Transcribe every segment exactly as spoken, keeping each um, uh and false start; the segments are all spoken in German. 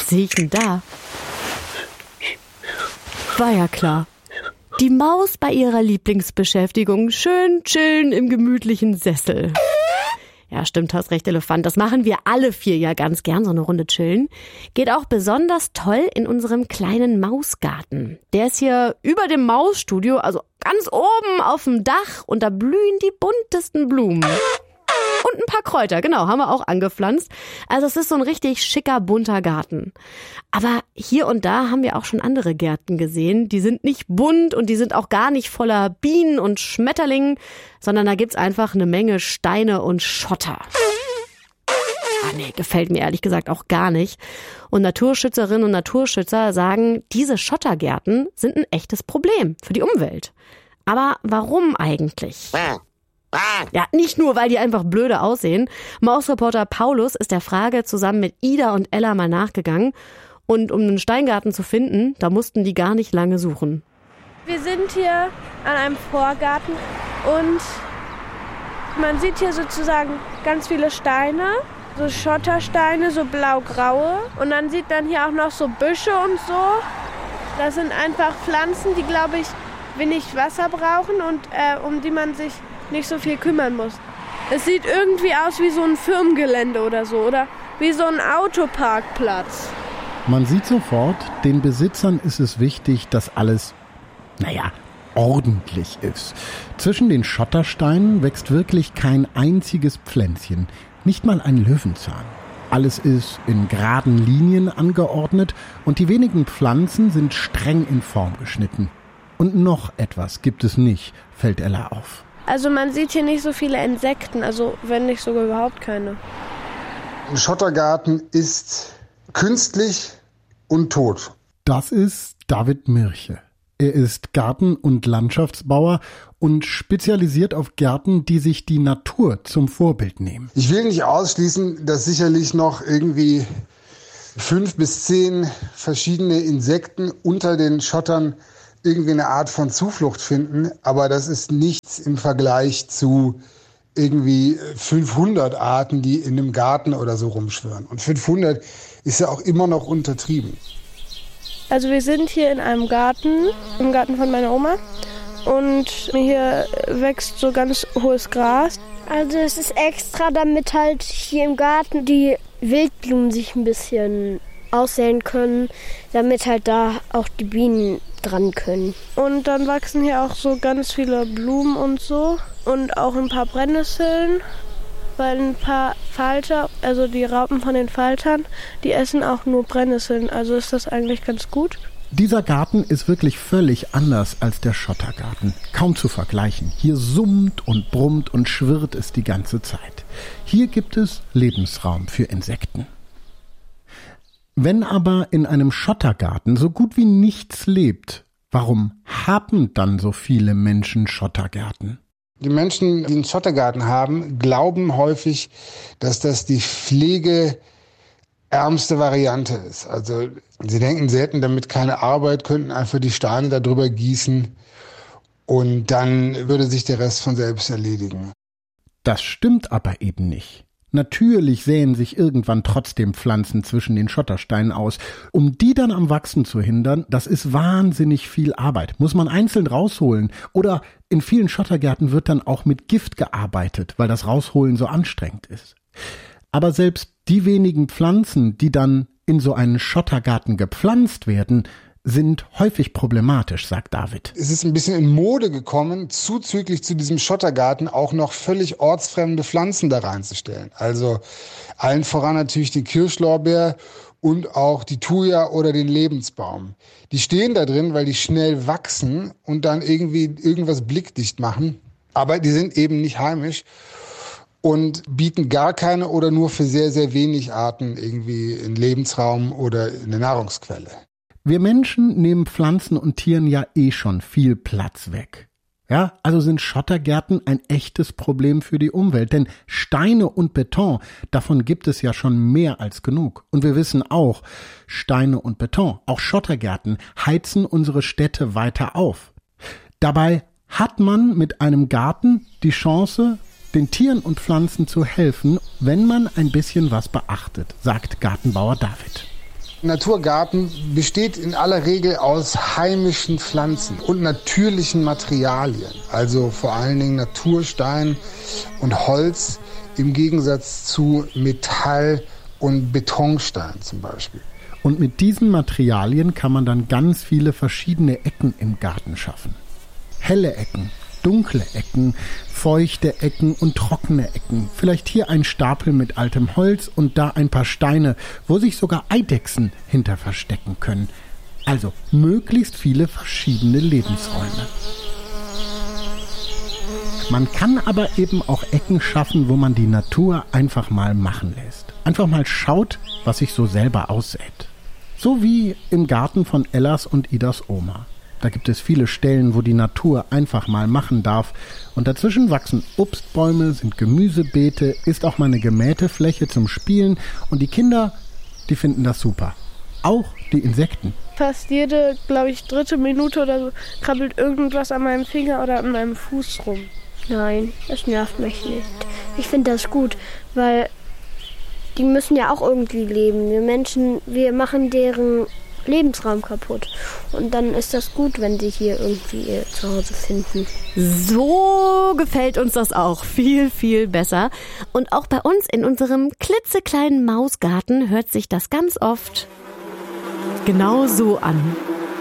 Was sehe ich denn da? War ja klar. Die Maus bei ihrer Lieblingsbeschäftigung. Schön chillen im gemütlichen Sessel. Ja, stimmt, hast recht, Elefant. Das machen wir alle vier ja ganz gern, so eine Runde chillen. Geht auch besonders toll in unserem kleinen Mausgarten. Der ist hier über dem Mausstudio, also ganz oben auf dem Dach, und da blühen die buntesten Blumen. Und ein paar Kräuter, genau, haben wir auch angepflanzt. Also es ist so ein richtig schicker, bunter Garten. Aber hier und da haben wir auch schon andere Gärten gesehen. Die sind nicht bunt und die sind auch gar nicht voller Bienen und Schmetterlingen, sondern da gibt's einfach eine Menge Steine und Schotter. Ah nee, gefällt mir ehrlich gesagt auch gar nicht. Und Naturschützerinnen und Naturschützer sagen, diese Schottergärten sind ein echtes Problem für die Umwelt. Aber warum eigentlich? Ja, nicht nur, weil die einfach blöde aussehen. Mausreporter Paulus ist der Frage zusammen mit Ida und Ella mal nachgegangen. Und um einen Steingarten zu finden, da mussten die gar nicht lange suchen. Wir sind hier an einem Vorgarten und man sieht hier sozusagen ganz viele Steine, so Schottersteine, so blau-graue. Und dann sieht man hier auch noch so Büsche und so. Das sind einfach Pflanzen, die, glaube ich, wenig Wasser brauchen und äh, um die man sich nicht so viel kümmern muss. Es sieht irgendwie aus wie so ein Firmengelände oder so, oder wie so ein Autoparkplatz. Man sieht sofort, den Besitzern ist es wichtig, dass alles, naja, ordentlich ist. Zwischen den Schottersteinen wächst wirklich kein einziges Pflänzchen, nicht mal ein Löwenzahn. Alles ist in geraden Linien angeordnet und die wenigen Pflanzen sind streng in Form geschnitten. Und noch etwas gibt es nicht, fällt Ella auf. Also man sieht hier nicht so viele Insekten, also wenn nicht sogar überhaupt keine. Ein Schottergarten ist künstlich und tot. Das ist David Mirche. Er ist Garten- und Landschaftsbauer und spezialisiert auf Gärten, die sich die Natur zum Vorbild nehmen. Ich will nicht ausschließen, dass sicherlich noch irgendwie fünf bis zehn verschiedene Insekten unter den Schottern irgendwie eine Art von Zuflucht finden, aber das ist nichts im Vergleich zu irgendwie fünfhundert Arten, die in einem Garten oder so rumschwirren. Und fünfhundert ist ja auch immer noch untertrieben. Also wir sind hier in einem Garten, im Garten von meiner Oma, und hier wächst so ganz hohes Gras. Also es ist extra, damit halt hier im Garten die Wildblumen sich ein bisschen aussäen können, damit halt da auch die Bienen dran können. Und dann wachsen hier auch so ganz viele Blumen und so und auch ein paar Brennnesseln, weil ein paar Falter, also die Raupen von den Faltern, die essen auch nur Brennnesseln, also ist das eigentlich ganz gut. Dieser Garten ist wirklich völlig anders als der Schottergarten. Kaum zu vergleichen. Hier summt und brummt und schwirrt es die ganze Zeit. Hier gibt es Lebensraum für Insekten. Wenn aber in einem Schottergarten so gut wie nichts lebt, warum haben dann so viele Menschen Schottergärten? Die Menschen, die einen Schottergarten haben, glauben häufig, dass das die pflegeärmste Variante ist. Also sie denken, sie hätten damit keine Arbeit, könnten einfach die Steine da drüber gießen und dann würde sich der Rest von selbst erledigen. Das stimmt aber eben nicht. Natürlich säen sich irgendwann trotzdem Pflanzen zwischen den Schottersteinen aus. Um die dann am Wachsen zu hindern, das ist wahnsinnig viel Arbeit. Muss man einzeln rausholen. Oder in vielen Schottergärten wird dann auch mit Gift gearbeitet, weil das Rausholen so anstrengend ist. Aber selbst die wenigen Pflanzen, die dann in so einen Schottergarten gepflanzt werden, sind häufig problematisch, sagt David. Es ist ein bisschen in Mode gekommen, zuzüglich zu diesem Schottergarten auch noch völlig ortsfremde Pflanzen da reinzustellen. Also allen voran natürlich den Kirschlorbeer und auch die Thuja oder den Lebensbaum. Die stehen da drin, weil die schnell wachsen und dann irgendwie irgendwas blickdicht machen. Aber die sind eben nicht heimisch und bieten gar keine oder nur für sehr, sehr wenig Arten irgendwie einen Lebensraum oder eine Nahrungsquelle. Wir Menschen nehmen Pflanzen und Tieren ja eh schon viel Platz weg. Ja, also sind Schottergärten ein echtes Problem für die Umwelt, denn Steine und Beton, davon gibt es ja schon mehr als genug. Und wir wissen auch, Steine und Beton, auch Schottergärten, heizen unsere Städte weiter auf. Dabei hat man mit einem Garten die Chance, den Tieren und Pflanzen zu helfen, wenn man ein bisschen was beachtet, sagt Gartenbauer David. Naturgarten besteht in aller Regel aus heimischen Pflanzen und natürlichen Materialien, also vor allen Dingen Naturstein und Holz im Gegensatz zu Metall und Betonstein zum Beispiel. Und mit diesen Materialien kann man dann ganz viele verschiedene Ecken im Garten schaffen. Helle Ecken, dunkle Ecken, feuchte Ecken und trockene Ecken. Vielleicht hier ein Stapel mit altem Holz und da ein paar Steine, wo sich sogar Eidechsen hinter verstecken können. Also möglichst viele verschiedene Lebensräume. Man kann aber eben auch Ecken schaffen, wo man die Natur einfach mal machen lässt. Einfach mal schaut, was sich so selber aussät. So wie im Garten von Ellas und Idas Oma. Da gibt es viele Stellen, wo die Natur einfach mal machen darf. Und dazwischen wachsen Obstbäume, sind Gemüsebeete, ist auch mal eine gemähte Fläche zum Spielen. Und die Kinder, die finden das super. Auch die Insekten. Fast jede, glaube ich, dritte Minute oder so krabbelt irgendwas an meinem Finger oder an meinem Fuß rum. Nein, das nervt mich nicht. Ich finde das gut, weil die müssen ja auch irgendwie leben. Wir Menschen, wir machen deren Lebensraum kaputt. Und dann ist das gut, wenn sie hier irgendwie ihr Zuhause finden. So gefällt uns das auch viel, viel besser. Und auch bei uns in unserem klitzekleinen Mausgarten hört sich das ganz oft genau so an.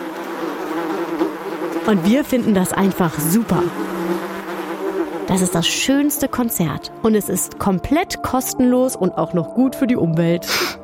Und wir finden das einfach super. Das ist das schönste Konzert. Und es ist komplett kostenlos und auch noch gut für die Umwelt.